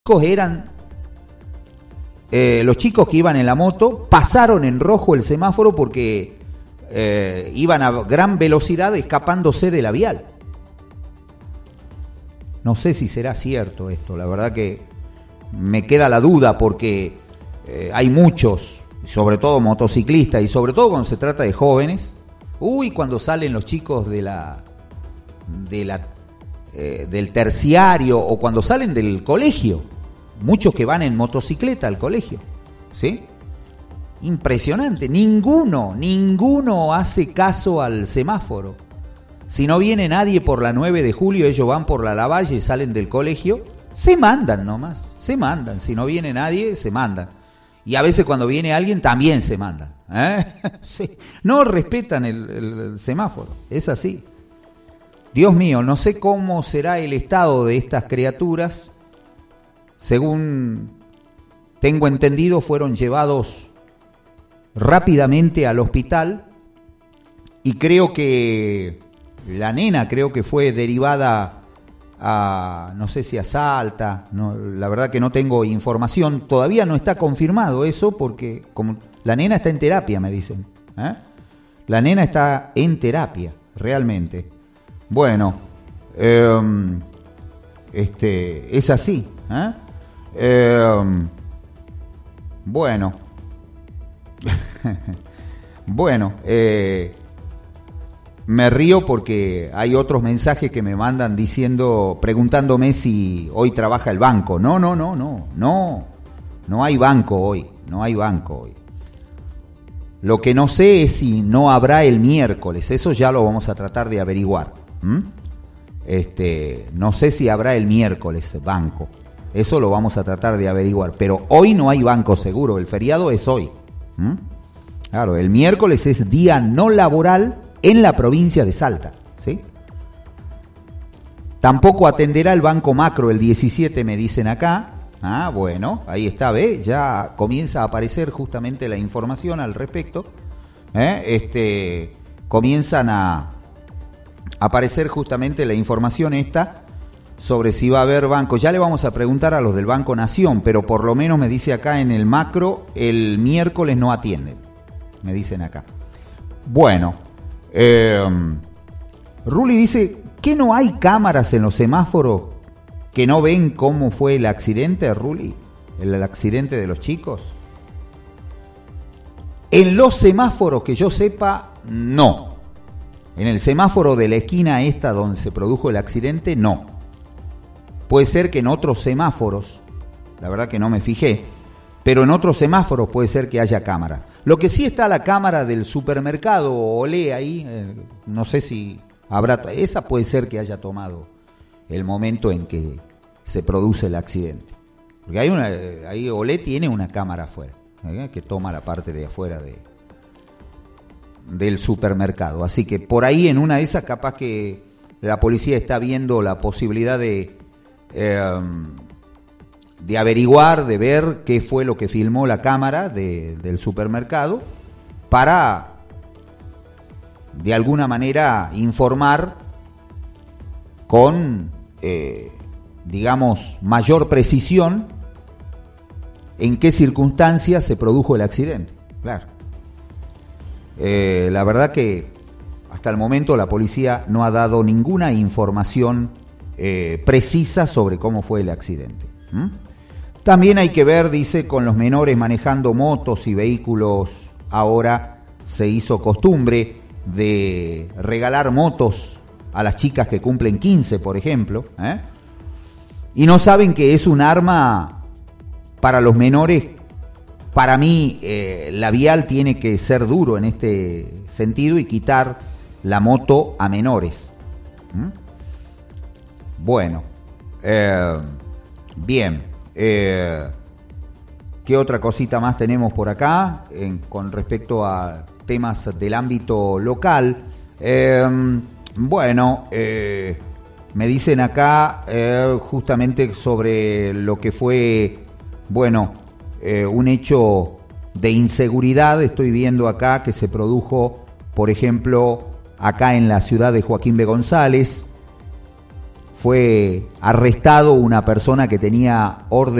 eran los chicos que iban en la moto, pasaron en rojo el semáforo porque iban a gran velocidad escapándose de la vial. No sé si será cierto esto, la verdad que me queda la duda porque hay muchos, sobre todo motociclistas y sobre todo cuando se trata de jóvenes, cuando salen los chicos del terciario o cuando salen del colegio, muchos que van en motocicleta al colegio, ¿sí? Impresionante, ninguno hace caso al semáforo. Si no viene nadie por la 9 de julio, ellos van por la Lavalle y salen del colegio, se mandan nomás, se mandan. Si no viene nadie, se mandan. Y a veces cuando viene alguien también se mandan. Sí. No respetan el semáforo, es así. Dios mío, no sé cómo será el estado de estas criaturas. Según tengo entendido, fueron llevados rápidamente al hospital y creo que la nena fue derivada a, no sé si a Salta, no, la verdad que no tengo información, todavía no está confirmado eso porque como la nena está en terapia, me dicen. La nena está en terapia, realmente. Bueno, es así. Bueno, me río porque hay otros mensajes que me mandan preguntándome si hoy trabaja el banco. No hay banco hoy, Lo que no sé es si no habrá el miércoles, eso ya lo vamos a tratar de averiguar. No sé si habrá el miércoles banco, eso lo vamos a tratar de averiguar, pero hoy no hay banco seguro, el feriado es hoy. Claro, el miércoles es día no laboral en la provincia de Salta, ¿sí? Tampoco atenderá el Banco Macro el 17, me dicen acá. Bueno, ahí está, ¿ve? Ya comienza a aparecer justamente la información al respecto. Comienzan a aparecer justamente la información esta sobre si va a haber banco. Ya le vamos a preguntar a los del Banco Nación, pero por lo menos me dice acá en el Macro, el miércoles no atienden, me dicen acá. Bueno, Ruli dice que no hay cámaras en los semáforos que no ven cómo fue el accidente, Ruli, el accidente de los chicos. En los semáforos que yo sepa, no. En el semáforo de la esquina esta donde se produjo el accidente, no. Puede ser que en otros semáforos, la verdad que no me fijé, pero en otros semáforos puede ser que haya cámara. Lo que sí está la cámara del supermercado Olé ahí, no sé si habrá, esa puede ser que haya tomado el momento en que se produce el accidente. Porque ahí Olé tiene una cámara afuera, que toma la parte de afuera del supermercado. Así que por ahí en una de esas capaz que la policía está viendo la posibilidad de averiguar, de ver qué fue lo que filmó la cámara del supermercado para de alguna manera informar con digamos mayor precisión en qué circunstancias se produjo el accidente. Claro. La verdad que hasta el momento la policía no ha dado ninguna información precisa sobre cómo fue el accidente. También hay que ver, dice, con los menores manejando motos y vehículos. Ahora se hizo costumbre de regalar motos a las chicas que cumplen 15, por ejemplo, y no saben que es un arma para los menores. Para mí, la vial tiene que ser duro en este sentido y quitar la moto a menores. Bueno, bien. ¿Qué otra cosita más tenemos por acá con respecto a temas del ámbito local? Bueno, me dicen acá justamente sobre lo que fue, bueno, un hecho de inseguridad. Estoy viendo acá que se produjo, por ejemplo, acá en la ciudad de Joaquín B. González. fue arrestado una persona que tenía orden